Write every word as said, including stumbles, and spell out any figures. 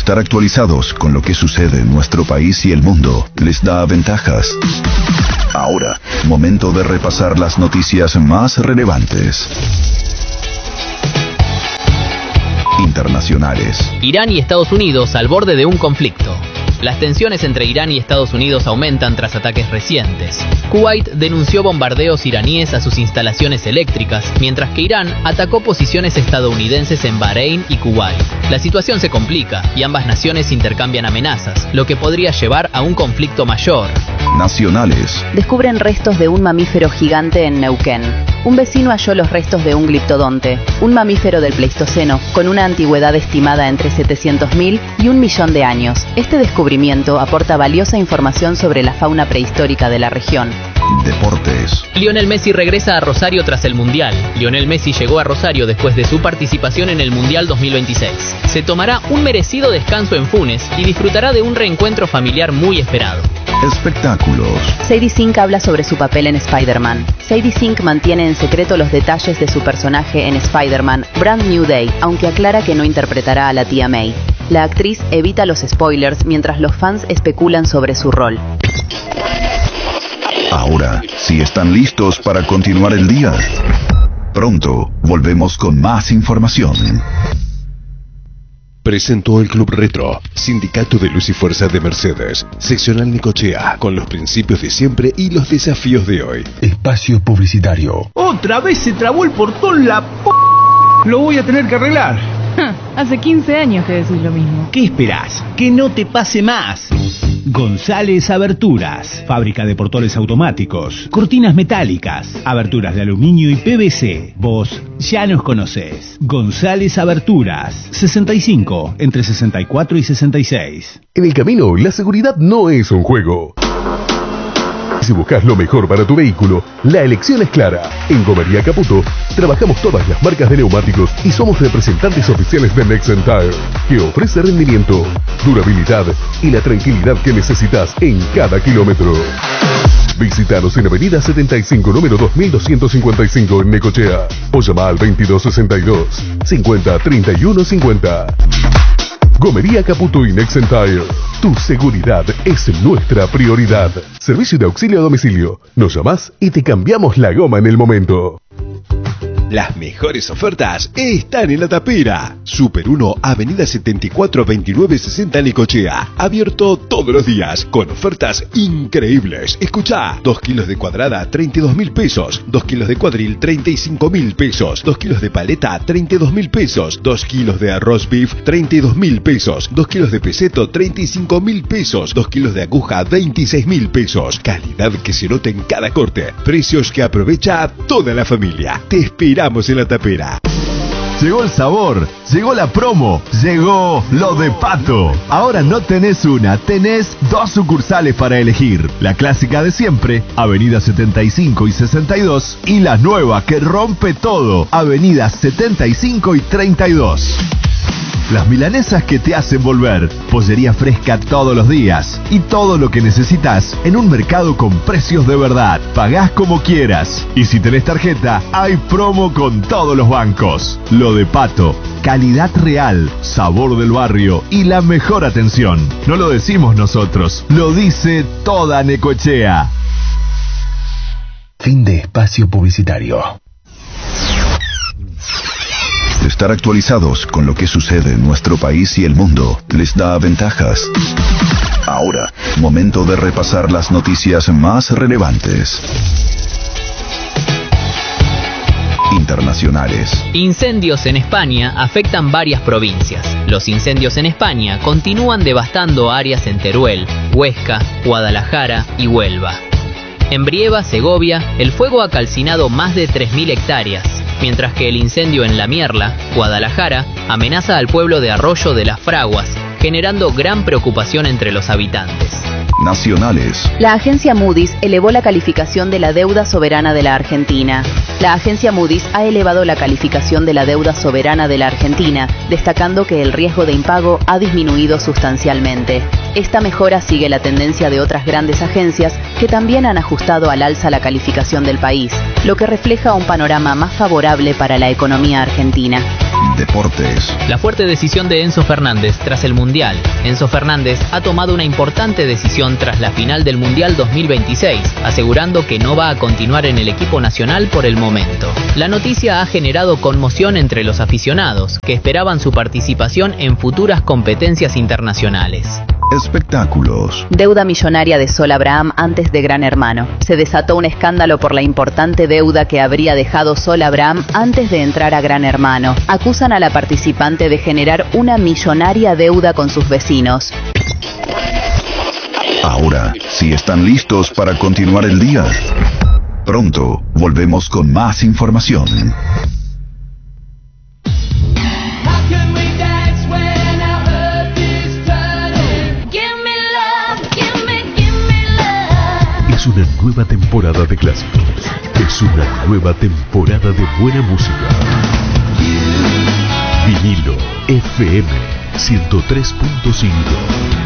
Estar actualizados con lo que sucede en nuestro país y el mundo les da ventajas. Ahora, momento de repasar las noticias más relevantes. Internacionales. Irán y Estados Unidos al borde de un conflicto. Las tensiones entre Irán y Estados Unidos aumentan tras ataques recientes. Kuwait denunció bombardeos iraníes a sus instalaciones eléctricas, mientras que Irán atacó posiciones estadounidenses en Bahrein y Kuwait. La situación se complica y ambas naciones intercambian amenazas, lo que podría llevar a un conflicto mayor. Nacionales. Descubren restos de un mamífero gigante en Neuquén. Un vecino halló los restos de un gliptodonte, un mamífero del Pleistoceno, con una antigüedad estimada entre setecientos mil y un millón de años. Este descubrimiento aporta valiosa información sobre la fauna prehistórica de la región. Deportes. Lionel Messi regresa a Rosario tras el Mundial. Lionel Messi llegó a Rosario después de su participación en el Mundial dos mil veintiséis. Se tomará un merecido descanso en Funes y disfrutará de un reencuentro familiar muy esperado. Espectáculos. Sadie Sink habla sobre su papel en Spider-Man. Sadie Sink mantiene en secreto los detalles de su personaje en Spider-Man Brand New Day, aunque aclara que no interpretará a la tía May. La actriz evita los spoilers mientras los fans especulan sobre su rol. Ahora, si están listos para continuar el día, pronto volvemos con más información. Presentó el Club Retro, Sindicato de Luz y Fuerza de Mercedes, Seccional Necochea, con los principios de siempre y los desafíos de hoy. Espacio publicitario. Otra vez se trabó el portón la p... Lo voy a tener que arreglar. Hace quince años que decís lo mismo. ¿Qué esperás? Que no te pase más. González Aberturas, fábrica de portones automáticos, cortinas metálicas, aberturas de aluminio y P V C. Vos ya nos conocés. González Aberturas, sesenta y cinco, entre sesenta y cuatro y sesenta y seis. En el camino, la seguridad no es un juego. Si buscas lo mejor para tu vehículo, la elección es clara. En Gomería Caputo trabajamos todas las marcas de neumáticos y somos representantes oficiales de Nexen Tire, que ofrece rendimiento, durabilidad y la tranquilidad que necesitas en cada kilómetro. Visítanos en Avenida setenta y cinco, número dos mil doscientos cincuenta y cinco en Necochea, o llama al veintidós sesenta y dos, cincuenta, treinta y uno cincuenta. Gomería Caputo y Nexen Tire. Tu seguridad es nuestra prioridad. Servicio de auxilio a domicilio. Nos llamás y te cambiamos la goma en el momento. Las mejores ofertas están en La Tapera. Super uno, Avenida setenta y cuatro, veintinueve sesenta Necochea. Abierto todos los días con ofertas increíbles. Escuchá, dos kilos de cuadrada, treinta y dos mil pesos. dos kilos de cuadril, treinta y cinco mil pesos. dos kilos de paleta, treinta y dos mil pesos. dos kilos de arroz beef, treinta y dos mil pesos. dos kilos de peseto, treinta y cinco mil pesos. dos kilos de aguja, veintiséis mil pesos. Calidad que se nota en cada corte. Precios que aprovecha toda la familia. Te esperamos en La Tapera. Llegó el sabor, llegó la promo, llegó lo de Pato. Ahora no tenés una, tenés dos sucursales para elegir. La clásica de siempre, Avenida setenta y cinco y sesenta y dos, y la nueva que rompe todo, Avenida setenta y cinco y treinta y dos. Las milanesas que te hacen volver, pollería fresca todos los días y todo lo que necesitas en un mercado con precios de verdad. Pagás como quieras y si tenés tarjeta, hay promo con todos los bancos. Lo de Pato, calidad real, sabor del barrio y la mejor atención. No lo decimos nosotros, lo dice toda Necochea. Fin de espacio publicitario. Estar actualizados con lo que sucede en nuestro país y el mundo les da ventajas. Ahora, momento de repasar las noticias más relevantes. Internacionales. Incendios en España afectan varias provincias. Los incendios en España continúan devastando áreas en Teruel, Huesca, Guadalajara y Huelva. En Brieva, Segovia, el fuego ha calcinado más de tres mil hectáreas, mientras que el incendio en La Mierla, Guadalajara, amenaza al pueblo de Arroyo de las Fraguas, generando gran preocupación entre los habitantes. Nacionales. La agencia Moody's elevó la calificación de la deuda soberana de la Argentina. La agencia Moody's ha elevado la calificación de la deuda soberana de la Argentina, destacando que el riesgo de impago ha disminuido sustancialmente. Esta mejora sigue la tendencia de otras grandes agencias que también han ajustado al alza la calificación del país, lo que refleja un panorama más favorable para la economía argentina. Deportes. La fuerte decisión de Enzo Fernández tras el Mundial. Enzo Fernández ha tomado una importante decisión tras la final del Mundial dos mil veintiséis, asegurando que no va a continuar en el equipo nacional por el momento. La noticia ha generado conmoción entre los aficionados, que esperaban su participación en futuras competencias internacionales. Espectáculos. Deuda millonaria de Sol Abraham antes de Gran Hermano. Se desató un escándalo por la importante deuda que habría dejado Sol Abraham antes de entrar a Gran Hermano. Acusan a la participante de generar una millonaria deuda con sus vecinos. Ahora, si están listos para continuar el día, pronto volvemos con más información. Es una nueva temporada de clásicos. Es una nueva temporada de buena música. Vinilo F M ciento tres punto cinco.